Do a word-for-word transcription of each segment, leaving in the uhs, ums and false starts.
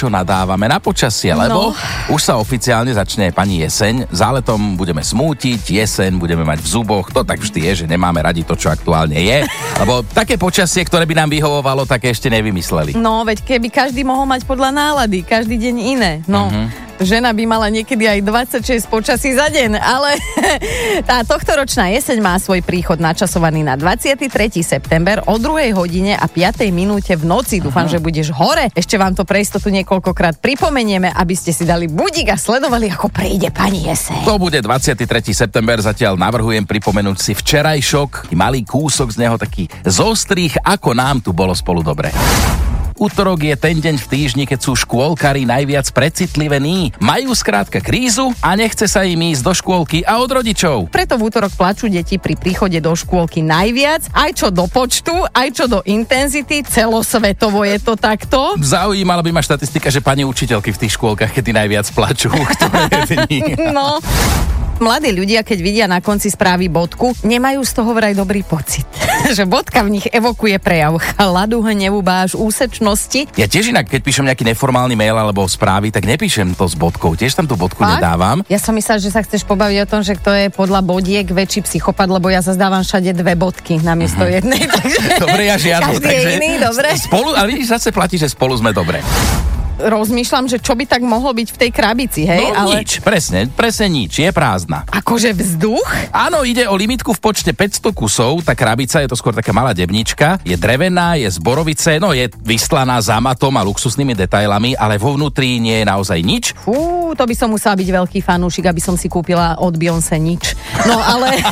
čo nadávame na počasie, lebo no. už sa oficiálne začne pani jeseň. Záletom budeme smútiť, jeseň budeme mať v zuboch. To tak vždy je, že nemáme radi to, čo aktuálne je. Lebo také počasie, ktoré by nám vyhovovalo, také ešte nevymysleli. No, veď keby každý mohol mať podľa nálady, každý deň iné. No. Uh-huh. Žena by mala niekedy aj dvadsaťšesť počasí za deň, ale tá tohtoročná jeseň má svoj príchod načasovaný na dvadsiateho tretieho september o druhej hodine a piatej minúte v noci. Dúfam, uh-huh. že budeš hore. Ešte vám to pre istotu niekoľkokrát pripomenieme, aby ste si dali budík a sledovali, ako prejde pani jeseň. To bude dvadsiateho tretieho september, zatiaľ navrhujem pripomenúť si včerajšok, malý kúsok z neho, taký zostrých, ako nám tu bolo spolu dobre. Útorok je ten deň v týždni, keď sú škôlkari najviac precitlivení. Majú skrátka krízu a nechce sa im ísť do škôlky a od rodičov. Preto v útorok plačú deti pri príchode do škôlky najviac, aj čo do počtu, aj čo do intenzity. Celosvetovo je to takto. Zaujímala by ma štatistika, že pani učiteľky v tých škôlkach, kedy najviac plačú, ktoré dni. No. Mladí ľudia, keď vidia na konci správy bodku, nemajú z toho vraj dobrý pocit. Že bodka v nich evokuje prejav chladu, hnevu, báž, úsečnosti. Ja tiež inak, keď píšem nejaký neformálny mail alebo správy, tak nepíšem to s bodkou. Tiež tam tú bodku Fakt? Nedávam. Ja som myslela, že sa chceš pobaviť o tom, že kto je podľa bodiek väčší psychopat, lebo ja zazdávam všade dve bodky namiesto uh-huh. jednej. Takže dobre, ja žiadnu. Každý je iný, dobre. Spolu, ale vidíš, zase platí, že spolu sme dobre. Rozmýšľam, že čo by tak mohlo byť v tej krabici, hej? No ale... nič, presne, presne nič, je prázdna. Akože vzduch? Áno, ide o limitku v počte päťsto kusov, tá krabica je to skôr taká malá debnička, je drevená, je z borovice, no je vystlaná zámatom a luxusnými detailami, ale vo vnútri nie je naozaj nič. Fú, to by som musela byť veľký fanúšik, aby som si kúpila od Beyoncé nič. No ale...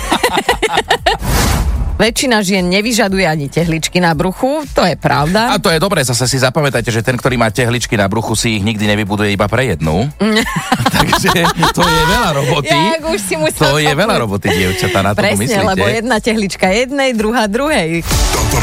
Väčšina žien nevyžaduje ani tehličky na bruchu, to je pravda. A to je dobré, zase si zapamätajte, že ten, ktorý má tehličky na bruchu, si ich nikdy nevybuduje iba pre jednu. Takže to je veľa roboty. Jak už si musel to je veľa roboty, dievčatá, na to myslíte. Presne, lebo jedna tehlička jednej, druhá druhej.